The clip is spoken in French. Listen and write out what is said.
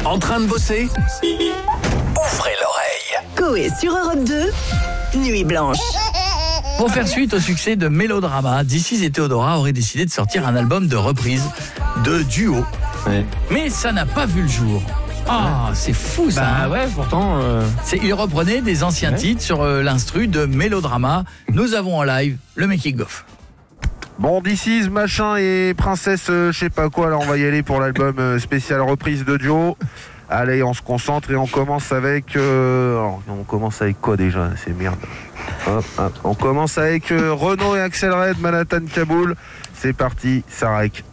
En train de bosser? Ouvrez l'oreille. Coé sur Europe 2, Nuit Blanche. Pour faire suite au succès de Mélodrama, This Is et Théodora auraient décidé de sortir un album de reprise, de duo. Ouais. Mais ça n'a pas vu le jour. Ah, c'est fou ça. Bah ouais, pourtant... Ils reprenaient des anciens titres sur l'instru de Mélodrama. Nous avons en live le making-of. Bon, This Is, machin et princesse, je sais pas quoi, là on va y aller pour l'album spécial reprise de duo. Allez, on se concentre et on commence avec... on commence avec quoi déjà? C'est merde. Hop, hop. On commence avec Renaud et Axel Red, Manhattan Kaboul. C'est parti, ça rec.